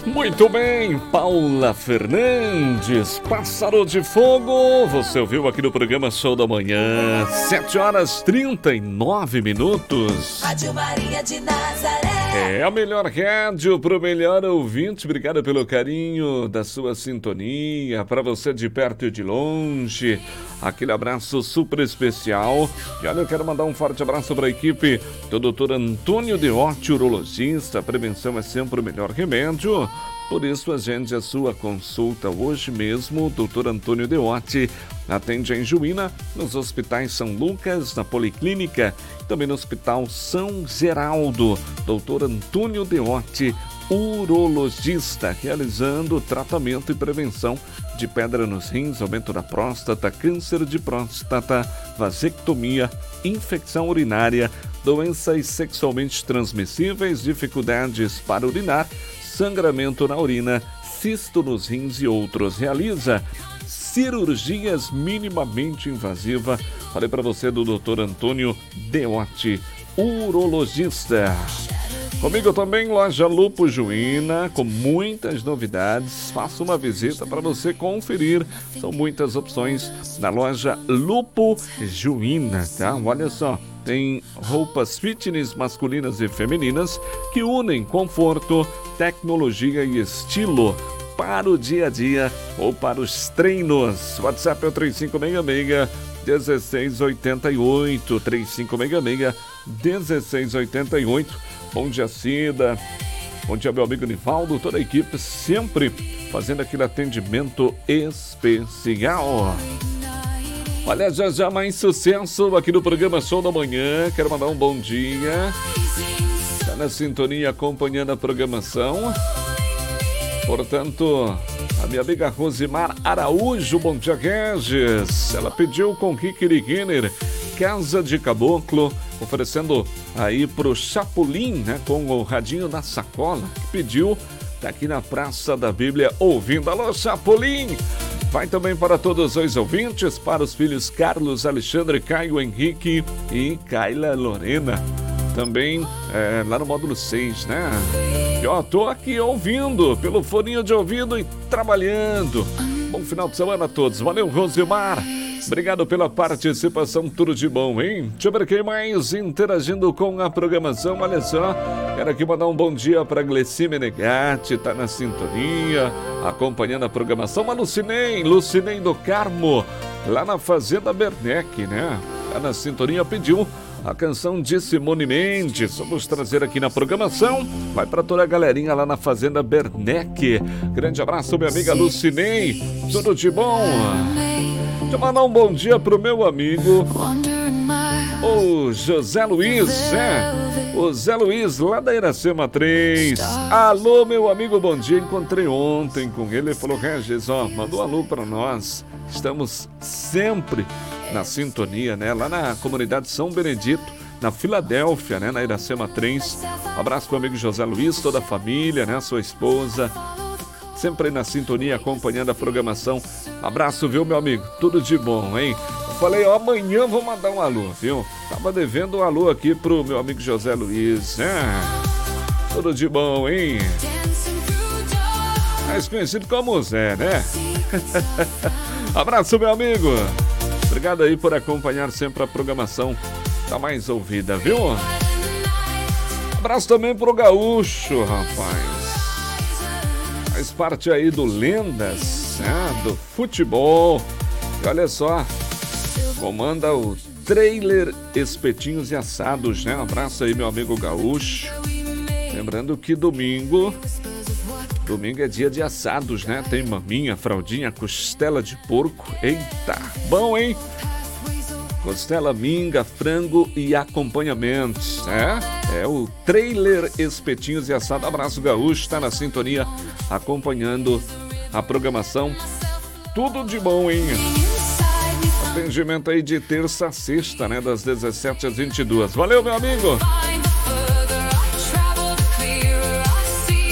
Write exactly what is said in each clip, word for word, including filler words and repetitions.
Muito bem, Paula Fernandes, Pássaro de Fogo, você ouviu aqui no programa Show da Manhã, sete horas e trinta e nove minutos. Rádio Maria de Nazaré. É a melhor rádio pro melhor ouvinte, obrigado pelo carinho da sua sintonia, para você de perto e de longe, aquele abraço super especial. E olha, eu quero mandar um forte abraço para a equipe do doutor Antônio Deotti, urologista. Prevenção é sempre o melhor remédio. Por isso, agende a sua consulta hoje mesmo. doutor Antônio Deotti atende em Juína, nos hospitais São Lucas, na Policlínica, também no Hospital São Geraldo. doutor Antônio Deotti, urologista, realizando tratamento e prevenção de pedra nos rins, aumento da próstata, câncer de próstata, vasectomia, infecção urinária, doenças sexualmente transmissíveis, dificuldades para urinar, sangramento na urina, cisto nos rins e outros. Realiza cirurgias minimamente invasivas. Falei para você do doutor Antônio Deotti, urologista. Comigo também, loja Lupo Juína, com muitas novidades. Faça uma visita para você conferir. São muitas opções na loja Lupo Juína, tá? Olha só, tem roupas fitness masculinas e femininas que unem conforto, tecnologia e estilo para o dia a dia ou para os treinos. WhatsApp é o três cinco seis seis, um seis oito oito, três cinco seis seis, um seis oito oito. Bom dia, Cida. Bom dia, meu amigo Nivaldo, toda a equipe sempre fazendo aquele atendimento especial. Olha, já já mais sucesso aqui no programa Show da Manhã. Quero mandar um bom dia. Está na sintonia acompanhando a programação. Portanto, a minha amiga Rosimar Araújo, bom dia, Regis. Ela pediu com Rick Renner, Casa de Caboclo, oferecendo aí pro Chapolin, né, com o radinho na sacola, que pediu, tá aqui na Praça da Bíblia ouvindo. Alô, Chapolin! Vai também para todos os ouvintes, para os filhos Carlos, Alexandre, Caio, Henrique e Kaila Lorena. Também é, lá no módulo seis, né? E ó, tô aqui ouvindo pelo foninho de ouvido e trabalhando. Bom final de semana a todos. Valeu, Rosimar. Obrigado pela participação, tudo de bom, hein? Deixa eu ver quem mais interagindo com a programação. Olha só, quero aqui mandar um bom dia para Gleci Menegatti, tá na sintonia, acompanhando a programação. A Lucinei, Lucinei do Carmo, lá na Fazenda Bernec, né? Tá na sintonia, pediu a canção de Simone Mendes. Vamos trazer aqui na programação. Vai para toda a galerinha lá na Fazenda Bernec. Grande abraço, minha amiga Lucinei. Tudo de bom. Deixa eu mandar um bom dia pro meu amigo, o José Luiz, é? O Zé Luiz, lá da Iracema três. Alô, meu amigo, bom dia. Encontrei ontem com ele. Ele falou, Regis, ó, mandou um alô para nós. Estamos sempre na sintonia, né? Lá na comunidade São Benedito, na Filadélfia, né? Na Iracema três. Um abraço pro amigo José Luiz, toda a família, né? Sua esposa. Sempre na sintonia, acompanhando a programação. Abraço, viu, meu amigo? Tudo de bom, hein? Eu falei, ó, amanhã vou mandar um alô, viu? Tava devendo um alô aqui pro meu amigo José Luiz. É. Tudo de bom, hein? Mais conhecido como Zé, né? Abraço, meu amigo. Obrigado aí por acompanhar sempre a programação da mais ouvida, viu? Abraço também pro Gaúcho, rapaz. Faz parte aí do Lendas, né, do futebol. E olha só, comanda o Trailer Espetinhos e Assados, né? Um abraço aí, meu amigo Gaúcho. Lembrando que domingo, domingo é dia de assados, né? Tem maminha, fraldinha, costela de porco. Eita, bom, hein? Costela, minga, frango e acompanhamentos, né? É o Trailer Espetinhos e Assado. Abraço, Gaúcho, está na sintonia, acompanhando a programação. Tudo de bom, hein? Atendimento aí de terça a sexta, né? Das dezessete às vinte e duas. Valeu, meu amigo!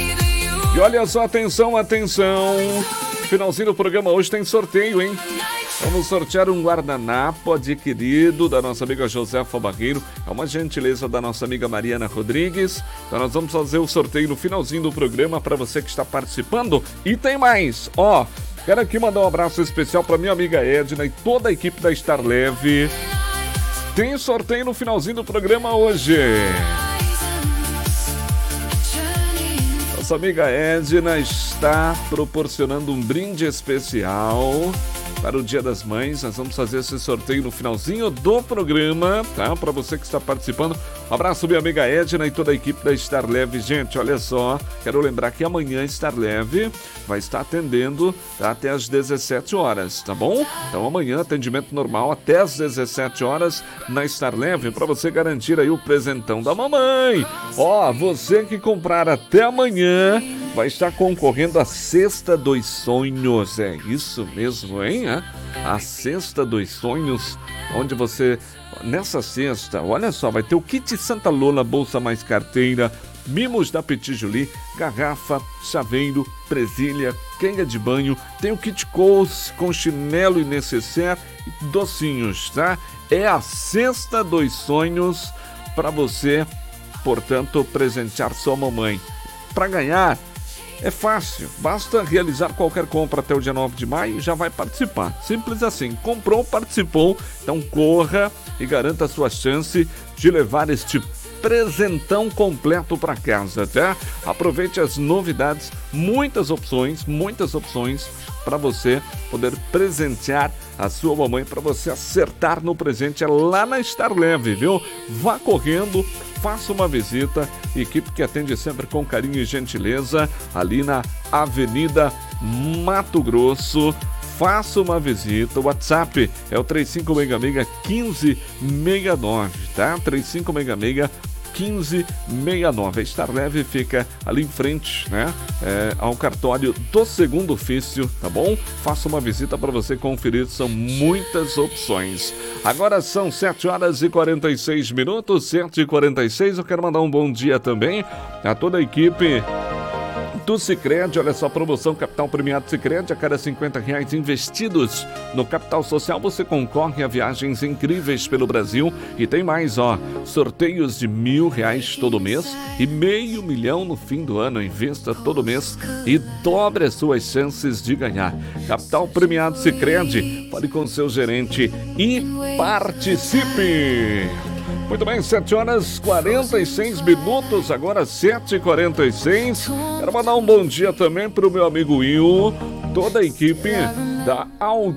E olha só, atenção, atenção! Finalzinho do programa hoje tem sorteio, hein? Vamos sortear um guardanapo adquirido da nossa amiga Josefa Barreiro. É uma gentileza da nossa amiga Mariana Rodrigues. Então nós vamos fazer o sorteio no finalzinho do programa para você que está participando. E tem mais, ó. Quero aqui mandar um abraço especial para minha amiga Edna e toda a equipe da Star Leve. Tem sorteio no finalzinho do programa hoje. Nossa amiga Edna está proporcionando um brinde especial para o Dia das Mães. Nós vamos fazer esse sorteio no finalzinho do programa, tá? Para você que está participando. Um abraço, minha amiga Edna e toda a equipe da Star Leve. Gente, olha só, quero lembrar que amanhã Star Leve vai estar atendendo, tá, até às dezessete horas, tá bom? Então amanhã atendimento normal até às dezessete horas na Star Leve para você garantir aí o presentão da mamãe. Ó, você que comprar até amanhã vai estar concorrendo à Cesta dos Sonhos. É isso mesmo, hein? A Cesta dos Sonhos, onde você, nessa cesta, olha só, vai ter o kit Santa Lola, bolsa mais carteira, mimos da Petit Julie, garrafa, chaveiro, presilha, quenga de banho, tem o kit Coles com chinelo e necessaire e docinhos, tá? É a Cesta dos Sonhos para você, portanto, presentear sua mamãe. Para ganhar, é fácil, basta realizar qualquer compra até o dia nove de maio e já vai participar. Simples assim, comprou, participou, então corra e garanta a sua chance de levar este presentão completo para casa, tá? Aproveite as novidades, muitas opções, muitas opções para você poder presentear a sua mamãe, para você acertar no presente, é lá na Star Leve, viu? Vá correndo, faça uma visita, equipe que atende sempre com carinho e gentileza, ali na Avenida Mato Grosso. Faça uma visita, o WhatsApp é o três cinco seis seis, um cinco seis nove, tá? três cinco seis seis, um cinco seis nove. A Star Leve fica ali em frente, né? É, ao cartório do Segundo Ofício, tá bom? Faça uma visita para você conferir, são muitas opções. Agora são sete horas e quarenta e seis minutos, sete e quarenta e seis. Eu quero mandar um bom dia também a toda a equipe do Sicredi. Olha só, promoção Capital Premiado Sicredi. A cada cinquenta reais investidos no Capital Social, você concorre a viagens incríveis pelo Brasil. E tem mais, ó, sorteios de mil reais todo mês e meio milhão no fim do ano. Investa todo mês e dobre as suas chances de ganhar. Capital Premiado Sicredi. Fale com seu gerente e participe. Muito bem, sete horas e quarenta e seis minutos, agora sete e quarenta e seis. Quero mandar um bom dia também para o meu amigo Will, toda a equipe da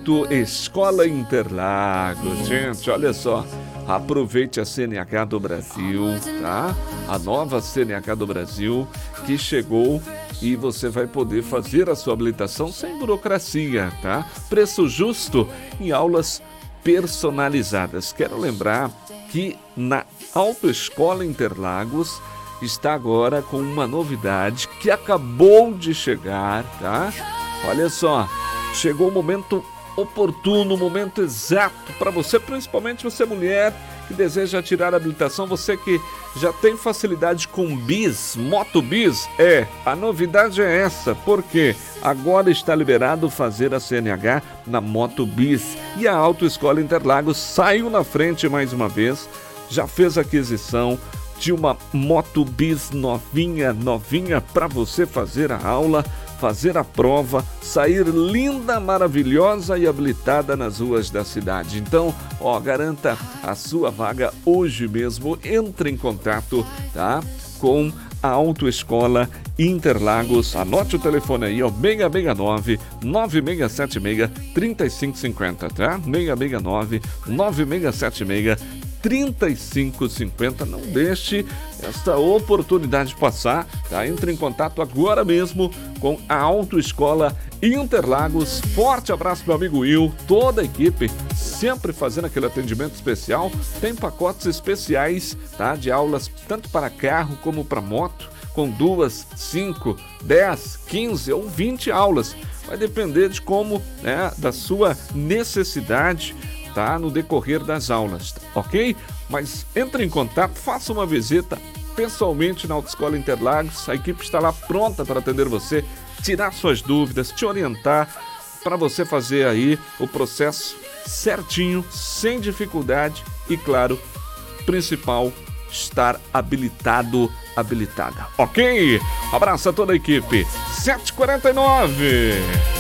Autoescola Interlagos. Gente, olha só, aproveite a C N H do Brasil, tá? A nova C N H do Brasil que chegou e você vai poder fazer a sua habilitação sem burocracia, tá? Preço justo em aulas personalizadas. Quero lembrar que na Autoescola Interlagos está agora com uma novidade que acabou de chegar, tá? Olha só, chegou o momento oportuno, o momento exato para você, principalmente você mulher que deseja tirar a habilitação, você que já tem facilidade com bis, moto bis. É, a novidade é essa, porque agora está liberado fazer a C N H na moto bis e a Autoescola Interlagos saiu na frente mais uma vez, já fez a aquisição de uma moto bis novinha, novinha para você fazer a aula, fazer a prova, sair linda, maravilhosa e habilitada nas ruas da cidade. Então, ó, garanta a sua vaga hoje mesmo. Entre em contato, tá? Com a Autoescola Interlagos. Anote o telefone aí, ó, seis seis nove, nove seis sete seis, três cinco cinco zero, tá? seis seis nove, nove seis sete seis, três cinco cinco zero. Não deixe esta oportunidade passar, tá? Entre em contato agora mesmo com a Autoescola Interlagos. Forte abraço meu amigo Will, toda a equipe, sempre fazendo aquele atendimento especial. Tem pacotes especiais, tá? De aulas tanto para carro como para moto, com duas, cinco, dez, quinze ou vinte aulas. Vai depender de como, né, da sua necessidade, tá, no decorrer das aulas, ok? Mas entre em contato, faça uma visita pessoalmente na Autoescola Interlagos. A equipe está lá pronta para atender você, tirar suas dúvidas, te orientar, para você fazer aí o processo certinho, sem dificuldade e, claro, principal, estar habilitado, habilitada. Ok? Abraço a toda a equipe. sete e quarenta e nove.